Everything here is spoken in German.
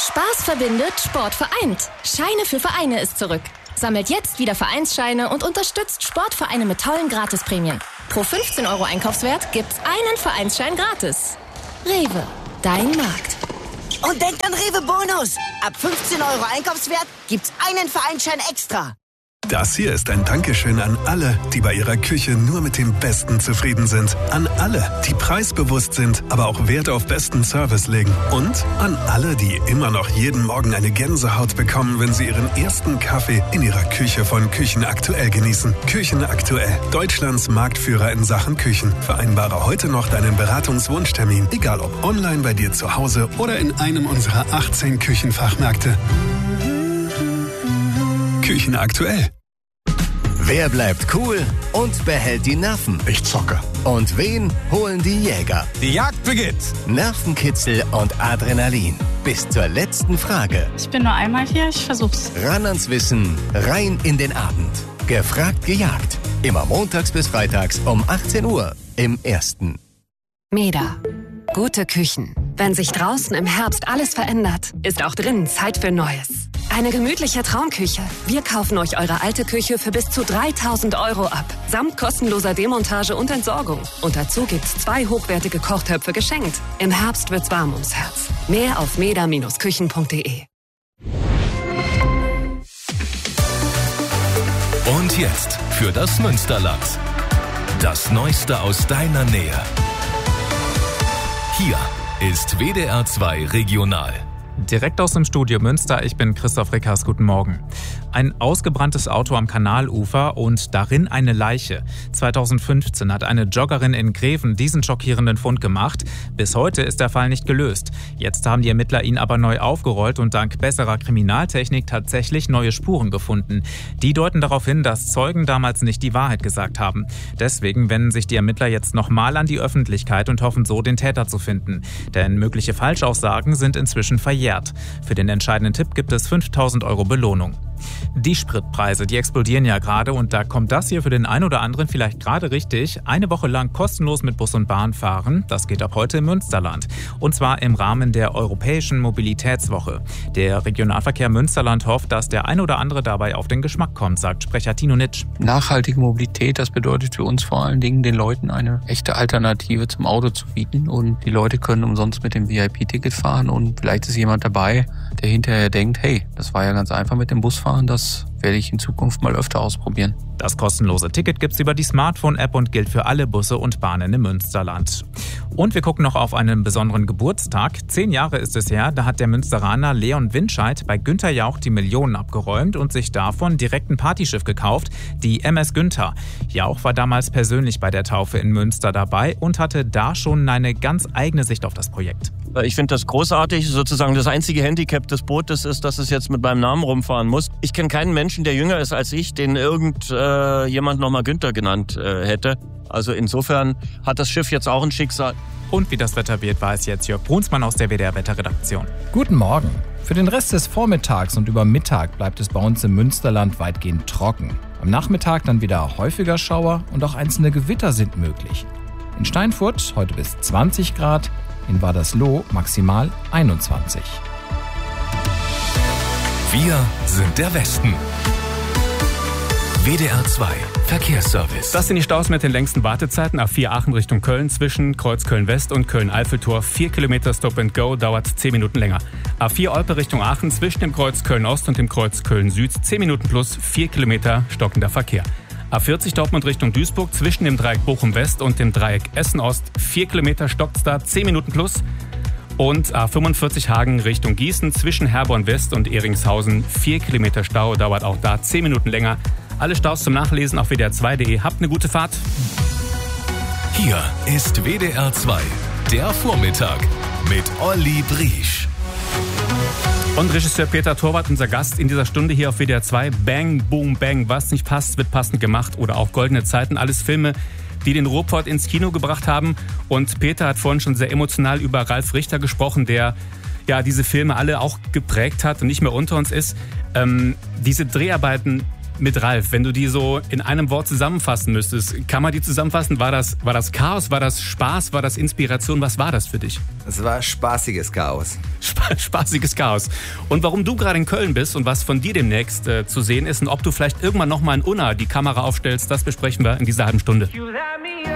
Spaß verbindet, Sport vereint. Scheine für Vereine ist zurück. Sammelt jetzt wieder Vereinsscheine und unterstützt Sportvereine mit tollen Gratisprämien. Pro 15 € Einkaufswert gibt's einen Vereinsschein gratis. Rewe, dein Markt. Und denkt an Rewe Bonus. Ab 15 € Einkaufswert gibt's einen Vereinsschein extra. Das hier ist ein Dankeschön an alle, die bei ihrer Küche nur mit dem Besten zufrieden sind. An alle, die preisbewusst sind, aber auch Wert auf besten Service legen. Und an alle, die immer noch jeden Morgen eine Gänsehaut bekommen, wenn sie ihren ersten Kaffee in ihrer Küche von Küchen Aktuell genießen. Küchen Aktuell, Deutschlands Marktführer in Sachen Küchen. Vereinbare heute noch deinen Beratungswunschtermin, egal ob online bei dir zu Hause oder in einem unserer 18 Küchenfachmärkte. Küchen Aktuell. Wer bleibt cool und behält die Nerven? Ich zocke. Und wen holen die Jäger? Die Jagd beginnt. Nervenkitzel und Adrenalin. Bis zur letzten Frage. Ich bin nur einmal hier, ich versuch's. Ran ans Wissen, rein in den Abend. Gefragt, gejagt. Immer montags bis freitags um 18 Uhr im Ersten. Meda. Gute Küchen. Wenn sich draußen im Herbst alles verändert, ist auch drinnen Zeit für Neues. Eine gemütliche Traumküche. Wir kaufen euch eure alte Küche für bis zu 3.000 € ab. Samt kostenloser Demontage und Entsorgung. Und dazu gibt's 2 hochwertige Kochtöpfe geschenkt. Im Herbst wird's warm ums Herz. Mehr auf meda-küchen.de. Und jetzt für das Münsterland. Das Neueste aus deiner Nähe. Hier ist WDR 2 Regional. Direkt aus dem Studio Münster, ich bin Christoph Rickers, guten Morgen. Ein ausgebranntes Auto am Kanalufer und darin eine Leiche. 2015 hat eine Joggerin in Greven diesen schockierenden Fund gemacht. Bis heute ist der Fall nicht gelöst. Jetzt haben die Ermittler ihn aber neu aufgerollt und dank besserer Kriminaltechnik tatsächlich neue Spuren gefunden. Die deuten darauf hin, dass Zeugen damals nicht die Wahrheit gesagt haben. Deswegen wenden sich die Ermittler jetzt nochmal an die Öffentlichkeit und hoffen so, den Täter zu finden. Denn mögliche Falschaussagen sind inzwischen verjährt. Für den entscheidenden Tipp gibt es 5.000 € Belohnung. Die Spritpreise, die explodieren ja gerade und da kommt das hier für den einen oder anderen vielleicht gerade richtig. Eine Woche lang kostenlos mit Bus und Bahn fahren, das geht ab heute im Münsterland. Und zwar im Rahmen der Europäischen Mobilitätswoche. Der Regionalverkehr Münsterland hofft, dass der ein oder andere dabei auf den Geschmack kommt, sagt Sprecher Tino Nitsch. Nachhaltige Mobilität, das bedeutet für uns vor allen Dingen, den Leuten eine echte Alternative zum Auto zu bieten. Und die Leute können umsonst mit dem VIP-Ticket fahren und vielleicht ist jemand dabei, der hinterher denkt, hey, das war ja ganz einfach mit dem Bus fahren, das werde ich in Zukunft mal öfter ausprobieren. Das kostenlose Ticket gibt's über die Smartphone-App und gilt für alle Busse und Bahnen im Münsterland. Und wir gucken noch auf einen besonderen Geburtstag. 10 Jahre ist es her, da hat der Münsteraner Leon Winscheid bei Günther Jauch die Millionen abgeräumt und sich davon direkt ein Partyschiff gekauft, die MS Günther. Jauch war damals persönlich bei der Taufe in Münster dabei und hatte da schon eine ganz eigene Sicht auf das Projekt. Ich finde das großartig. Sozusagen das einzige Handicap des Bootes ist, dass es jetzt mit meinem Namen rumfahren muss. Ich kenne keinen Menschen, der jünger ist als ich, den jemand nochmal Günther genannt hätte. Also insofern hat das Schiff jetzt auch ein Schicksal. Und wie das Wetter wird, weiß jetzt Jörg Brunsmann aus der WDR-Wetterredaktion. Guten Morgen. Für den Rest des Vormittags und über Mittag bleibt es bei uns im Münsterland weitgehend trocken. Am Nachmittag dann wieder häufiger Schauer und auch einzelne Gewitter sind möglich. In Steinfurt heute bis 20 Grad, in Wadersloh maximal 21. Wir sind der Westen. WDR 2 Verkehrsservice. Das sind die Staus mit den längsten Wartezeiten. A4 Aachen Richtung Köln zwischen Kreuz Köln-West und Köln-Eiffeltor. 4 Kilometer Stop and Go, dauert 10 Minuten länger. A4 Olpe Richtung Aachen zwischen dem Kreuz Köln-Ost und dem Kreuz Köln-Süd. 10 Minuten plus 4 Kilometer stockender Verkehr. A40 Dortmund Richtung Duisburg zwischen dem Dreieck Bochum-West und dem Dreieck Essen-Ost. 4 Kilometer stockt's da, 10 Minuten plus. Und A45 Hagen Richtung Gießen zwischen Herborn-West und Eringshausen. 4 Kilometer Stau, dauert auch da 10 Minuten länger. Alle Staus zum Nachlesen auf wdr2.de. Habt eine gute Fahrt. Hier ist WDR 2, der Vormittag mit Olli Briesch. Und Regisseur Peter Torwart, unser Gast in dieser Stunde hier auf WDR 2. Bang, Boom, Bang. Was nicht passt, wird passend gemacht. Oder auch Goldene Zeiten. Alles Filme, die den Ruhrpott ins Kino gebracht haben. Und Peter hat vorhin schon sehr emotional über Ralf Richter gesprochen, der ja diese Filme alle auch geprägt hat und nicht mehr unter uns ist. Diese Dreharbeiten mit Ralf. Wenn du die so in einem Wort zusammenfassen müsstest, kann man die zusammenfassen? War das Chaos? War das Spaß? War das Inspiration? Was war das für dich? Es war spaßiges Chaos. Spaßiges Chaos. Und warum du gerade in Köln bist und was von dir demnächst zu sehen ist und ob du vielleicht irgendwann nochmal in Unna die Kamera aufstellst, das besprechen wir in dieser halben Stunde.